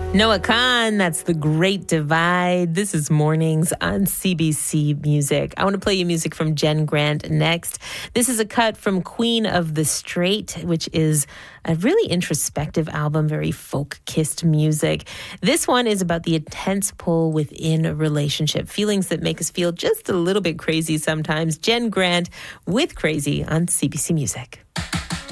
Noah Khan, that's The Great Divide. This is Mornings on CBC Music. I want to play you music from Jen Grant next. This is a cut from Queen of the Straight, which is a really introspective album, very folk-kissed music. This one is about the intense pull within a relationship, feelings that make us feel just a little bit crazy sometimes. Jen Grant with Crazy on CBC Music.